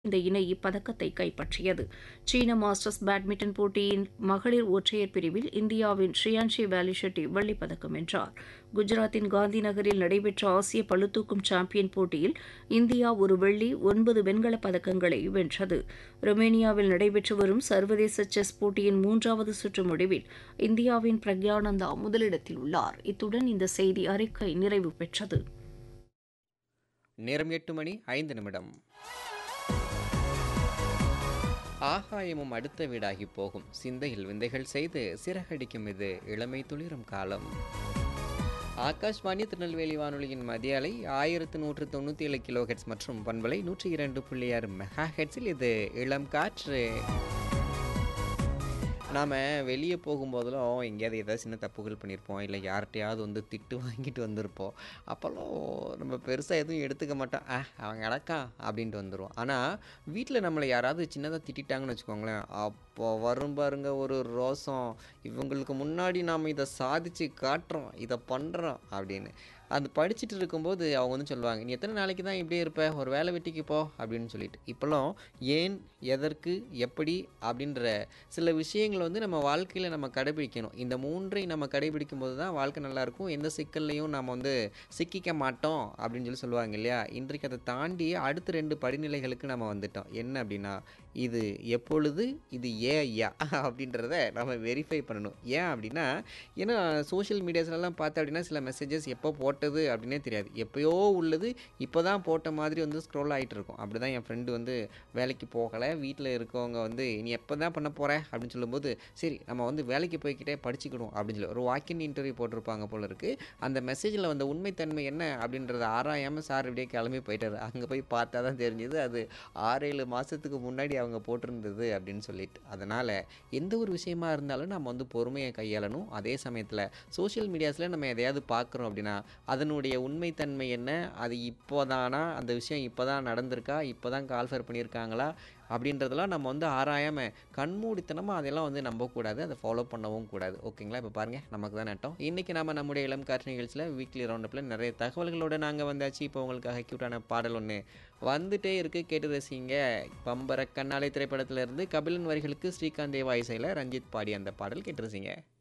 இந்த இணை இப்பதக்கத்தை கைப்பற்றியது. சீன மாஸ்டர்ஸ் பேட்மிண்டன் போட்டியின் மகளிர் ஒற்றையர் பிரிவில் இந்தியாவின் ஷ்ரியான்ஷி வேலி ஷெட்டி வெள்ளிப்பதக்கம் வென்றார். குஜராத்தின் காந்தி நகரில் நடைபெற்ற ஆசிய பளுதூக்கும் சாம்பியன் போட்டியில் இந்தியா ஒரு வெள்ளி 9 வெண்கலப் பதக்கங்களை வென்றது. ரொமேனியாவில் நடைபெற்று வரும் சர்வதேச செஸ் போட்டியின் 3வது சுற்று முடிவில் இந்தியாவின் பிரக்யானந்தா முதலிடத்தில் உள்ளார். இத்துடன் இந்த செய்தி அறிக்கை நிறைவு பெற்றது. நேரம் 8:05. ஆகாயமும் அடுத்த வீடாகி போகும், சிந்தையில் விந்தைகள் செய்து சிறகடிக்கும் இது இளமை துளிரும் காலம். ஆகாஷ்வாணி திருநெல்வேலி வானொலியின் மதிய அலை 1197 கிலோஹெட்ஸ் மற்றும் பண்பலை 102.6 மெகா ஹெட்ஸில் இது இளம் காற்று. நாம் வெளியே போகும்போதெல்லாம் எங்கேயாவது ஏதாவது சின்ன தப்புகள் பண்ணியிருப்போம், இல்லை யார்கிட்டையாவது வந்து திட்டு வாங்கிட்டு வந்திருப்போம். அப்போல்லாம் நம்ம பெருசாக எதுவும் எடுத்துக்க மாட்டோம், அவங்க அடக்கா அப்படின்ட்டு வந்துடுவோம். ஆனால் வீட்டில் நம்மளை யாராவது சின்னதாக திட்டாங்கன்னு வச்சுக்கோங்களேன், அப்போ வரும் பாருங்க ஒரு ரோசம். இவங்களுக்கு முன்னாடி நாம் இதை சாதித்து காட்டுறோம், இதை பண்ணுறோம் அப்படின்னு. அது படிச்சுட்டு இருக்கும்போது அவங்க வந்து சொல்லுவாங்க, நீ எத்தனை நாளைக்கு தான் இப்படியே இருப்ப, ஒரு வேலை வெட்டிக்கு போ அப்படின்னு சொல்லிட்டு. இப்போல்லாம் ஏன், எதற்கு, எப்படி அப்படின்ற சில விஷயங்களை வந்து நம்ம வாழ்க்கையில் நம்ம கடைபிடிக்கணும். இந்த மூன்றையும் நம்ம கடைபிடிக்கும் போது தான் வாழ்க்கை நல்லாயிருக்கும், எந்த சிக்கல்லையும் நம்ம வந்து சிக்கிக்க மாட்டோம் அப்படின்னு சொல்லுவாங்க இல்லையா. இன்றைக்கு அதை தாண்டி அடுத்த 2 படிநிலைகளுக்கு நம்ம வந்துட்டோம். என்ன அப்படின்னா, இது எப்பொழுது, இது ஏன் ஐயா அப்படின்றத நம்ம வெரிஃபை பண்ணணும். ஏன் அப்படின்னா, ஏன்னா சோஷியல் மீடியாஸ்லாம் பார்த்தா அப்படின்னா சில மெசேஜஸ் எப்போ போட்டது அப்படின்னே தெரியாது, எப்போயோ உள்ளது இப்போ தான் போட்ட மாதிரி வந்து ஸ்க்ரோல் ஆகிட்டு இருக்கும். அப்படி தான் என் ஃப்ரெண்டு வந்து வேலைக்கு போகலை, வீட்டில் இருக்கவங்க வந்து நீ எப்போ தான் பண்ண போகிற அப்படின்னு சொல்லும்போது, சரி நம்ம வந்து வேலைக்கு போய்கிட்டே படிச்சுக்கணும் அப்படின்னு சொல்லி ஒரு வாக்கின் இன்டர்வியூ போட்டிருப்பாங்க போல இருக்குது. அந்த மெசேஜில் வந்த உண்மைத்தன்மை என்ன அப்படின்றத ஆராயாமல் சார் இப்படியே கிளம்பி போயிட்டார். அங்கே போய் பார்த்தா தான் தெரிஞ்சுது அது 6-7 மாதத்துக்கு முன்னாடி அவங்க போட்டிருந்தது அப்படின்னு சொல்லிட்டு. அதனால் எந்த ஒரு விஷயமா இருந்தாலும் நம்ம வந்து பொறுமையை கையாளணும். அதே சமயத்தில் சோஷியல் மீடியாஸில் நம்ம எதையாவது பார்க்குறோம் அப்படின்னா அதனுடைய உண்மைத்தன்மை என்ன, அது இப்போதானா, அந்த விஷயம் இப்போ தான் நடந்திருக்கா, இப்போ தான் கால்ஃபர் பண்ணியிருக்காங்களா அப்படின்றதெல்லாம் நம்ம வந்து ஆராயாமல் கண்மூடித்தனமாக அதெல்லாம் வந்து நம்பக்கூடாது, அதை ஃபாலோ பண்ணவும் கூடாது. ஓகேங்களா. இப்போ பாருங்கள், நமக்கு தான் நட்டோம். இன்றைக்கி நம்ம நம்முடைய இளம் காற்று நிகழ்ச்சியில் வீக்லி ரவுண்டப்பில் நிறைய தகவல்களோடு நாங்கள் வந்தாச்சு. இப்போ உங்களுக்காக க்யூட்டான பாடல் ஒன்று வந்துட்டே இருக்குது, கேட்டு ரசிங்க. பம்பர கண்ணாலை திரைப்படத்திலிருந்து கபிலன் வரிகளுக்கு ஸ்ரீகாந்த் தேவா இசையில் ரஞ்சித் பாடி அந்த பாடல் கேட்டு ரசிங்க.